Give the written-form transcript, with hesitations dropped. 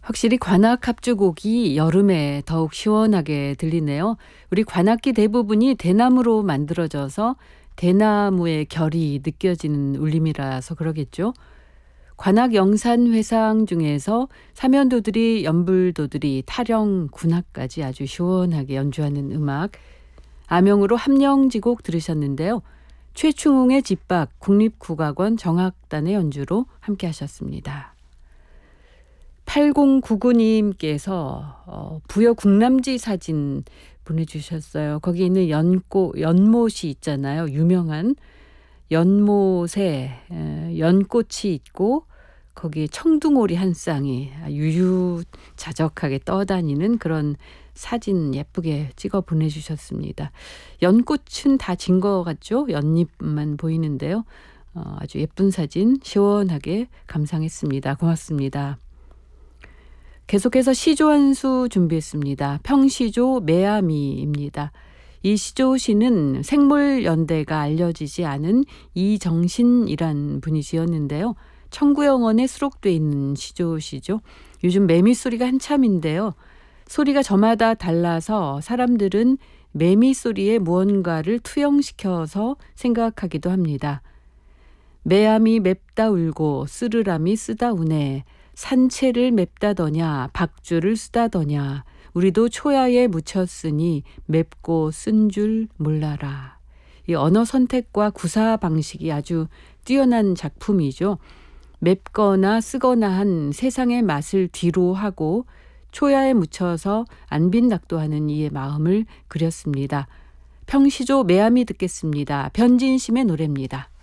확실히 관악 합주곡이 여름에 더욱 시원하게 들리네요. 우리 관악기 대부분이 대나무로 만들어져서 대나무의 결이 느껴지는 울림이라서 그러겠죠. 관악 영산 회상 중에서 사면도들이, 연불도들이, 타령, 군악까지 아주 시원하게 연주하는 음악, 암영으로 함령지곡 들으셨는데요. 최충웅의 집박, 국립국악원 정악단의 연주로 함께 하셨습니다. 8099님께서 부여 국남지 사진 보내주셨어요. 거기 있는 연못이 있잖아요. 유명한 연못에 연꽃이 있고 거기에 청둥오리 한 쌍이 유유자적하게 떠다니는 그런 사진 예쁘게 찍어 보내주셨습니다. 연꽃은 다 진 것 같죠? 연잎만 보이는데요. 아주 예쁜 사진 시원하게 감상했습니다. 고맙습니다. 계속해서 시조 한 수 준비했습니다. 평시조 매아미입니다. 이 시조시는 생물연대가 알려지지 않은 이정신이란 분이 지었는데요. 청구영원에 수록돼 있는 시조시죠. 요즘 매미 소리가 한참인데요. 소리가 저마다 달라서 사람들은 매미 소리에 무언가를 투영시켜서 생각하기도 합니다. 매암이 맵다 울고 쓰르람이 쓰다 우네. 산채를 맵다더냐 박주를 쓰다더냐 우리도 초야에 묻혔으니 맵고 쓴 줄 몰라라. 이 언어 선택과 구사 방식이 아주 뛰어난 작품이죠. 맵거나 쓰거나 한 세상의 맛을 뒤로 하고 초야에 묻혀서 안빈낙도하는 이의 마음을 그렸습니다. 평시조 매암이 듣겠습니다. 변진심의 노래입니다.